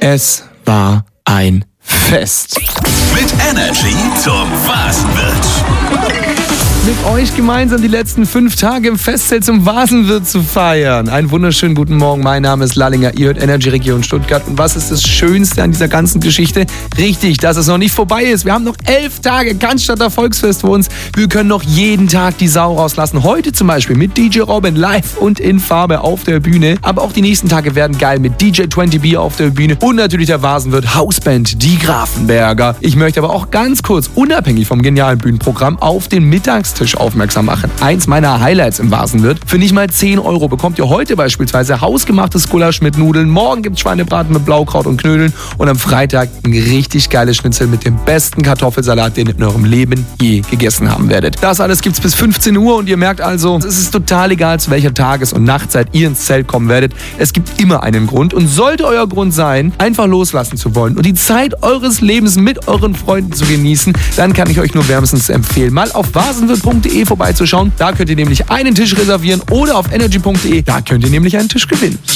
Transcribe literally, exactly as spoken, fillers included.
Es war ein Fest. Mit Energy zum Vasenwirt. Mit euch gemeinsam die letzten fünf Tage im Festzelt zum Vasenwirt zu feiern. Einen wunderschönen guten Morgen, mein Name ist Lallinger, ihr hört Energy Region Stuttgart. Und was ist das Schönste an dieser ganzen Geschichte? Richtig, dass es noch nicht vorbei ist. Wir haben noch elf Tage Cannstatter Volksfest vor uns. Wir können noch jeden Tag die Sau rauslassen. Heute zum Beispiel mit D J Robin live und in Farbe auf der Bühne. Aber auch die nächsten Tage werden geil mit D J zwanzig B auf der Bühne und natürlich der Vasenwirt Hausband, die Grafenberger. Ich möchte aber auch ganz kurz, unabhängig vom genialen Bühnenprogramm, auf den Mittagstisch aufmerksam machen. Eins meiner Highlights im Vasenwirt. Für nicht mal zehn Euro bekommt ihr heute beispielsweise hausgemachtes Gulasch mit Nudeln, morgen gibt's Schweinebraten mit Blaukraut und Knödeln und am Freitag ein richtig geiles Schnitzel mit dem besten Kartoffelsalat, den ihr in eurem Leben je gegessen haben werdet. Das alles gibt's bis fünfzehn Uhr und ihr merkt also, es ist total egal, zu welcher Tages- und Nachtzeit ihr ins Zelt kommen werdet. Es gibt immer einen Grund und sollte euer Grund sein, einfach loslassen zu wollen und die Zeit eures Lebens mit euren Freunden zu genießen, dann kann ich euch nur wärmstens empfehlen, mal auf vasenwirt punkt de vorbeizuschauen. Da könnt ihr nämlich einen Tisch reservieren oder auf energy punkt de, da könnt ihr nämlich einen Tisch gewinnen.